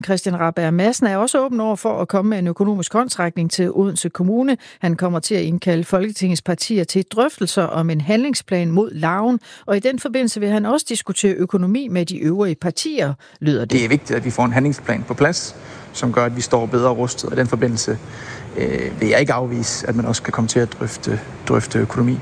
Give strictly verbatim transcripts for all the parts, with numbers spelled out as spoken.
Christian Rabjerg Madsen er også åben over for at komme med en økonomisk håndsrækning til Odense Kommune. Han kommer til at indkalde Folketingets partier til drøftelser om en handlingsplan mod larven, og i den forbindelse vil han også diskutere økonomi med de øvrige partier, lyder det. Det er vigtigt, at vi får en handlingsplan på plads, som gør, at vi står bedre rustet. Og i den forbindelse øh, vil jeg ikke afvise, at man også kan komme til at drøfte, drøfte økonomi.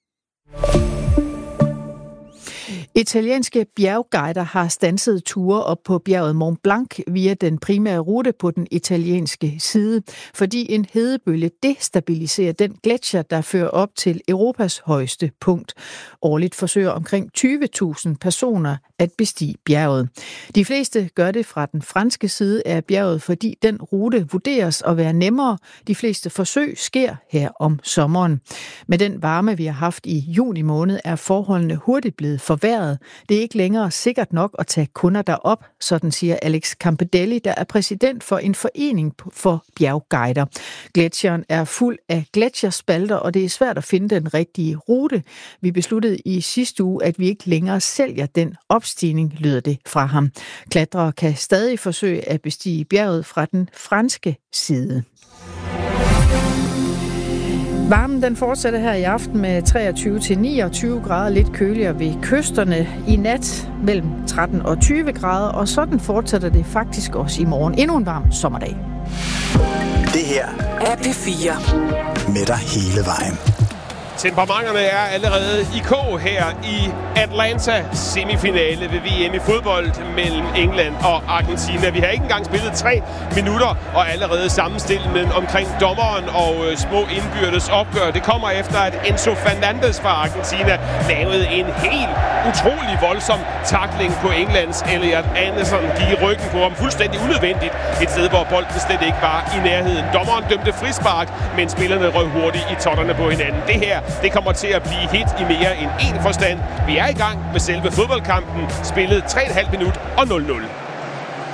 Italienske bjergguider har standset ture op på bjerget Mont Blanc via den primære rute på den italienske side, fordi en hedebølge destabiliserer den gletsjer, der fører op til Europas højeste punkt. Årligt forsøger omkring tyve tusind personer at bestige bjerget. De fleste gør det fra den franske side af bjerget, fordi den rute vurderes at være nemmere. De fleste forsøg sker her om sommeren. Med den varme, vi har haft i juni måned, er forholdene hurtigt blevet forværret. Det er ikke længere sikkert nok at tage kunder derop, sådan siger Alex Campedelli, der er præsident for en forening for bjergguider. Gletsjeren er fuld af gletsjerspalter, og det er svært at finde den rigtige rute. Vi besluttede i sidste uge, at vi ikke længere sælger den opstigning, lyder det fra ham. Klatrere kan stadig forsøge at bestige bjerget fra den franske side. Varmen den fortsætter her i aften med treogtyve til niogtyve grader, lidt køligere ved kysterne. I nat mellem tretten og tyve grader, og sådan fortsætter det faktisk også i morgen. Endnu en varm sommerdag. Det her er P fire. Med dig hele vejen. Temperamenterne er allerede i kog her i Atlanta, semifinale ved V M i fodbold mellem England og Argentina. Vi har ikke engang spillet tre minutter og allerede sammenstillet omkring dommeren og øh, små indbyrdes opgør. Det kommer efter, at Enzo Fernandez fra Argentina lavede en helt utrolig voldsom tackling på Englands Elliot Anderson. Gik i ryggen på ham fuldstændig unødvendigt. Et sted, hvor bolden slet ikke var i nærheden. Dommeren dømte frispark, men spillerne røg hurtigt i totterne på hinanden. Det her Det kommer til at blive hit i mere end én forstand. Vi er i gang med selve fodboldkampen. Spillet tre komma fem minut og nul nul.